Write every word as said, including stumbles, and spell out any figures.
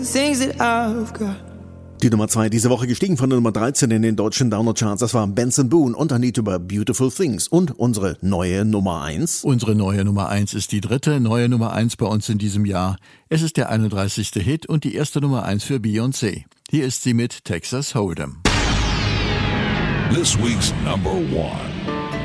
things that I've got. Die Nummer zwei diese Woche gestiegen von der Nummer dreizehn in den deutschen Download-Charts. Das war Benson Boone und I Need to Buy Beautiful Things. Und unsere neue Nummer eins. Unsere neue Nummer eins ist die dritte neue Nummer eins bei uns in diesem Jahr. Es ist der einunddreißigste Hit und die erste Nummer eins für Beyoncé. Hier ist sie mit Texas Hold'em. This week's number one.